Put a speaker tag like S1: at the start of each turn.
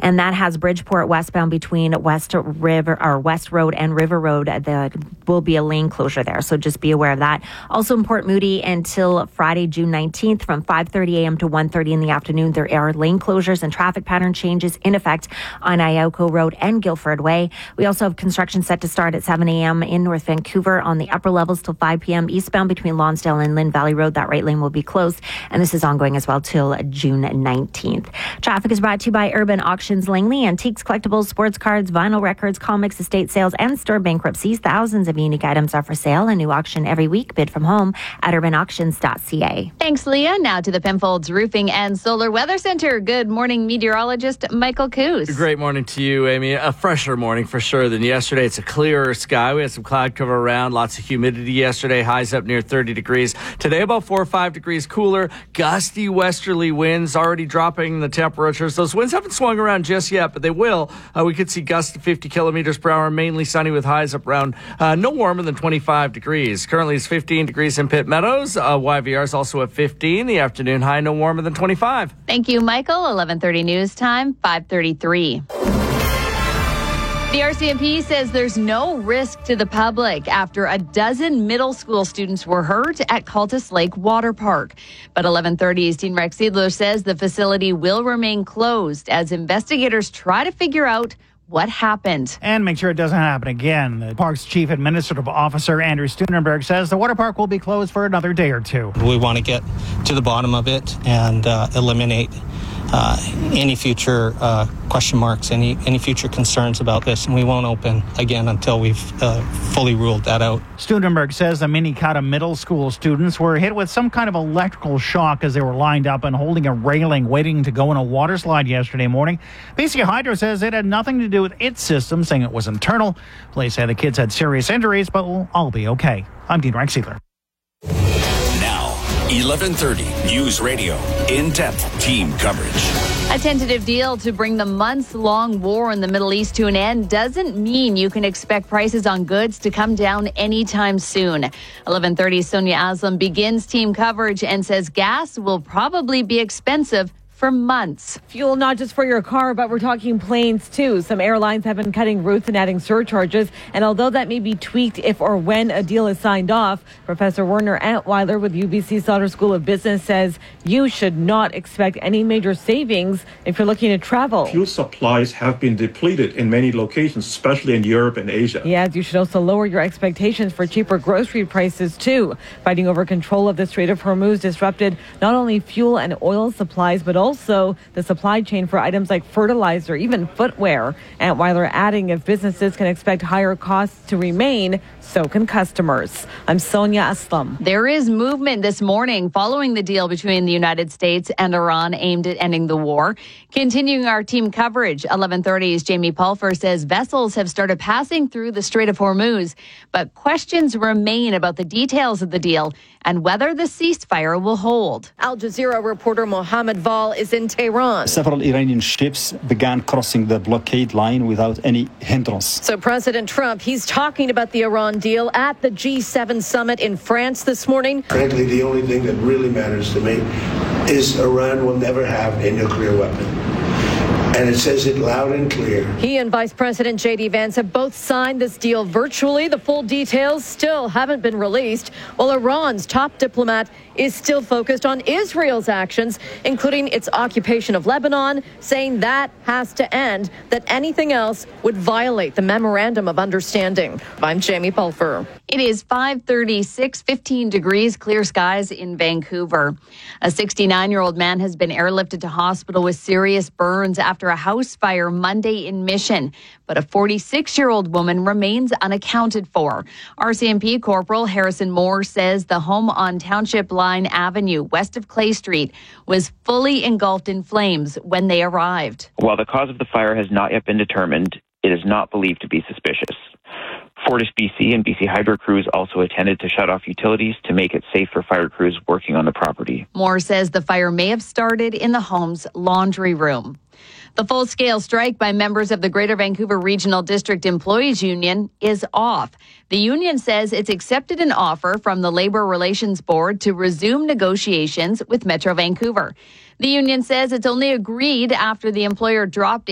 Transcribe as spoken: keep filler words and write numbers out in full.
S1: and that has Bridgeport westbound between West River or West Road and River Road. There will be a lane closure there, so just be aware of that. Also in Port Moody until Friday, June nineteenth, from five thirty a.m. to one thirty in the afternoon, there are lane closures and traffic pattern changes in effect on Iauco Road and Guildford Way. We also have construction set to start at seven a.m. in North Vancouver on the upper levels till five p.m. eastbound between Lonsdale and Lynn Valley Road. That right lane will be closed, and this is ongoing as well till June nineteenth. Traffic is brought to you by Urban Auctions Langley. Antiques, collectibles, sports cards, vinyl records, comics, estate sales, and store bankruptcies. Thousands of unique items are for sale. A new auction every week. Bid from home at urban auctions dot c a.
S2: Thanks, Leah. Now to the Penfolds Roofing and Solar Weather Center. Good morning, meteorologist Michael Coos.
S3: Great morning to you, Amy. A fresher morning for sure than yesterday. It's a clearer sky. We had some cloud cover around, lots of humidity yesterday, highs up near thirty degrees. Today, about four or five degrees cooler. Gusty westerly winds already dropping the temperatures. Those winds haven't swung around just yet, but they will. Uh, we could see gusts to fifty kilometers per hour, mainly sunny with highs up around uh, no warmer than twenty-five degrees. Currently, it's fifteen degrees in Pitt Meadows. Uh, Y V R is also at fifteen. The afternoon high no warmer than twenty-five.
S2: Thank you, Michael. eleven thirty news time, five thirty-three. The R C M P says there's no risk to the public after a dozen middle school students were hurt at Cultus Lake Water Park. But eleven thirty's Dean Rex Seidler says the facility will remain closed as investigators try to figure out what happened.
S4: And make sure it doesn't happen again. The park's chief administrative officer, Andrew Steunenberg, says the water park will be closed for another day or two.
S5: We want to get to the bottom of it and uh, eliminate Uh, any future uh, question marks, any any future concerns about this, and we won't open again until we've uh, fully ruled that out.
S4: Steunenberg says the Minicata middle school students were hit with some kind of electrical shock as they were lined up and holding a railing waiting to go in a water slide yesterday morning. B C Hydro says it had nothing to do with its system, saying it was internal. Police say the kids had serious injuries, but will all be okay. I'm Dean Rex Seidler.
S6: eleven thirty News Radio. In-depth team coverage.
S2: A tentative deal to bring the months-long war in the Middle East to an end doesn't mean you can expect prices on goods to come down anytime soon. eleven thirty's Sonia Aslam begins team coverage and says gas will probably be expensive for months.
S7: Fuel not just for your car, but we're talking planes too. Some airlines have been cutting routes and adding surcharges. And although that may be tweaked if or when a deal is signed off, Professor Werner Antweiler with U B C Sauder School of Business says you should not expect any major savings if you're looking to travel.
S8: Fuel supplies have been depleted in many locations, especially in Europe and Asia.
S7: Yes, you should also lower your expectations for cheaper grocery prices too. Fighting over control of the Strait of Hormuz disrupted not only fuel and oil supplies, but also Also, the supply chain for items like fertilizer, even footwear. Antweiler adding if businesses can expect higher costs to remain, so can customers. I'm Sonia Aslam.
S2: There is movement this morning following the deal between the United States and Iran aimed at ending the war. Continuing our team coverage, eleven thirty's Jamie Pulfer says vessels have started passing through the Strait of Hormuz, but questions remain about the details of the deal and whether the ceasefire will hold.
S9: Al Jazeera reporter Mohammed Val is in Tehran.
S10: Several Iranian ships began crossing the blockade line without any hindrance.
S9: So President Trump, he's talking about the Iran deal at the G seven summit in France this morning.
S11: Frankly, the only thing that really matters to me is Iran will never have a nuclear weapon. And it says it loud and clear.
S9: He and Vice President J D Vance have both signed this deal virtually. The full details still haven't been released, while Iran's top diplomat is still focused on Israel's actions, including its occupation of Lebanon, saying that has to end, that anything else would violate the Memorandum of Understanding. I'm Jamie Pulfer.
S2: It is five thirty-six, fifteen degrees, clear skies in Vancouver. A sixty-nine-year-old man has been airlifted to hospital with serious burns after a house fire Monday in Mission, but a forty-six-year-old woman remains unaccounted for. R C M P Corporal Harrison Moore says the home on Township Line Avenue, west of Clay Street, was fully engulfed in flames when they arrived.
S12: While the cause of the fire has not yet been determined, it is not believed to be suspicious. Fortis B C and B C Hydro crews also attended to shut off utilities to make it safe for fire crews working on the property.
S2: Moore says the fire may have started in the home's laundry room. The full-scale strike by members of the Greater Vancouver Regional District Employees Union is off. The union says it's accepted an offer from the Labour Relations Board to resume negotiations with Metro Vancouver. The union says it's only agreed after the employer dropped